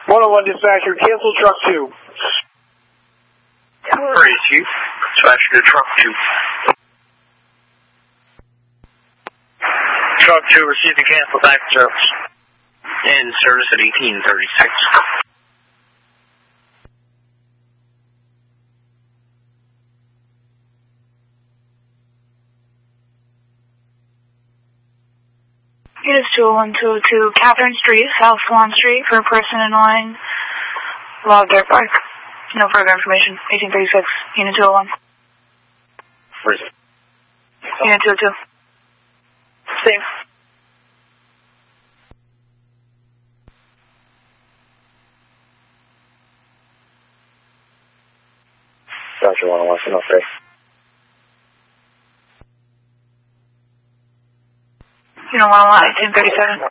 101 dispatcher, cancel truck 2. Cavalry Chief, dispatcher to truck 2. Truck 2 received a cancel back service. In service at 1836. Units 201, 202, Catherine Street, South Swan Street, for a person in line, log dirt bike. No further information. 1836, Unit 201. Where is it? Unit 202. Same. Dr. 101, no free. Unit 101, 1837.